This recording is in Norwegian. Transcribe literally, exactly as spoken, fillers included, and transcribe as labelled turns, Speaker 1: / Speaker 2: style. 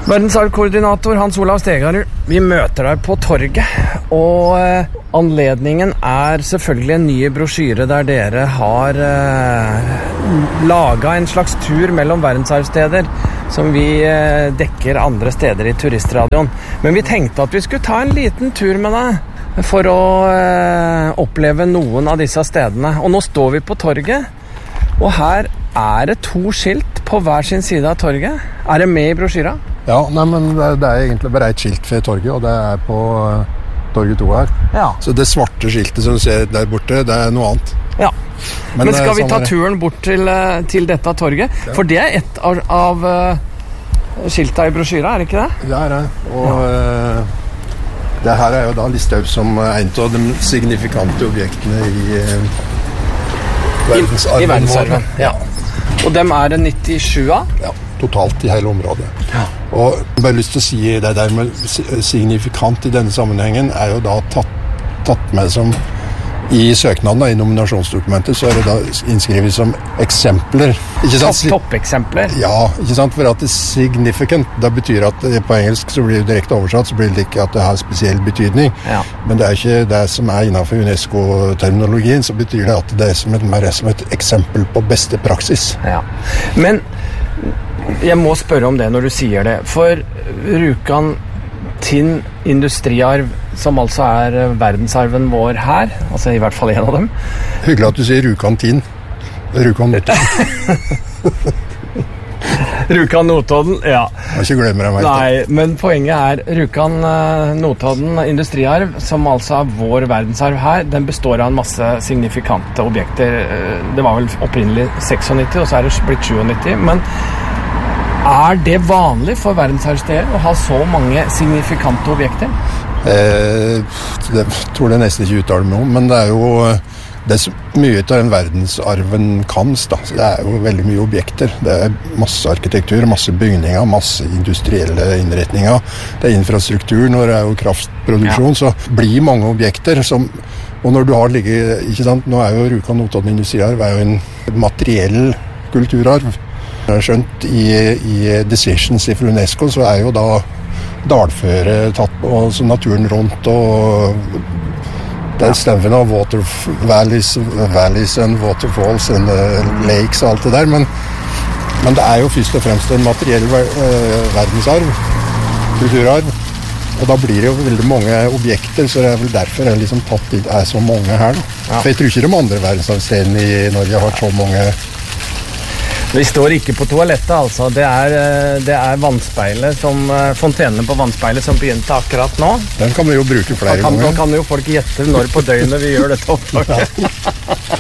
Speaker 1: Verdensarvkoordinator Hans Olav Stegarud, vi møter deg på torget, og eh, anledningen er selvfølgelig en ny brosjyre der dere har eh, laget en slags tur mellom verdensarvsteder som vi eh, dekker andre steder i Turistradioen. Men vi tenkte at vi skulle ta en liten tur med deg for å eh, oppleve noen av disse stedene. Og nå står vi på torget, og her er det to skilt på hver sin side av torget. Er det med i brosjyra?
Speaker 2: Ja, nei, men det er egentlig bare et skilt ved torget, og det er på torget to her.
Speaker 1: Ja.
Speaker 2: Så det svarte skiltet som du ser der borte, det er noe annet.
Speaker 1: Ja, men, men skal vi
Speaker 2: sånn
Speaker 1: ta turen bort til, til dette torget? Ja. For det er et av, av uh, skilta i brosjyra, er det ikke det?
Speaker 2: Det er det, og ja. uh, det her er jo da listet opp som en av de signifikante objektene i uh, verdensarven.
Speaker 1: I, i verdensarven, ja. Og dem er det nittisju av?
Speaker 2: Ja, totalt i hele området. Ja. Og jeg har bare lyst til å si det der med signifikant i denne sammenhengen er jo da tatt, tatt med som i søknaden, da, i nominasjonsdokumentet, så er det da innskrevet som eksempler. Ikke sant?
Speaker 1: Topp, toppexempler?
Speaker 2: Ja, ikke sant? For at det er significant, da betyr at på engelsk så blir det direkte oversatt, så blir det ikke at det har spesiell betydning. Ja. Men det er ikke det som er innenfor UNESCO-terminologien, så betyr det at det er som et, mer som et eksempel på beste praksis.
Speaker 1: Ja, men jeg må spørre om det når du sier det, for Rjukan Tinn industriarv, som altså er verdensarven vår her, altså i hvert fall en av dem.
Speaker 2: Hyggelig at du sier Rjukan Tinn. Rjukan Notodden.
Speaker 1: Rjukan Notodden, ja.
Speaker 2: Jeg må ikke glemme deg.
Speaker 1: Nei, men poenget er Rjukan Notodden industriarv, som altså er vår verdensarv her, den består av en masse signifikante objekter. Det var vel opprinnelig seksognitti, og så er det blitt sjuognitti, men er det vanlig for verdensarvsteder å ha så mange signifikante objekter?
Speaker 2: Eh, det tror jeg nesten ikke uttaler meg om, men det er jo det er så mye av den verdensarven kan. Da. Det er jo veldig mye objekter. Det er masse arkitektur, masse bygninger, masse industrielle innretninger. Det er infrastruktur, når det er jo kraftproduksjon, ja. Så blir mange objekter som, og når du har ligget, ikke sant, nå er jo Rjukan Notodden industriarv er jo en materiell kulturarv. Jeg har skjønt i, i Decisions for UNESCO så er jo da dalføre tatt på, så naturen rundt, og det er stemmen av water valleys, valleys and waterfalls and uh, lakes og alt det der, men, men det er jo først og fremst en materiell uh, verdensarv, kulturarv, og da blir det jo veldig mange objekter, så det er vel derfor det liksom tatt inn, er så mange her. Ja. For jeg tror ikke de andre verdensarvstedene i Norge har så mange.
Speaker 1: Vi står ikke på toalettet, altså. Det er, det er vannspeilet som, fontenene på vannspeilet som begynte akkurat nå.
Speaker 2: Den kan vi jo bruke flere
Speaker 1: kan,
Speaker 2: ganger.
Speaker 1: Da kan jo folk gjette når på døgnet vi gjør dette opptaket.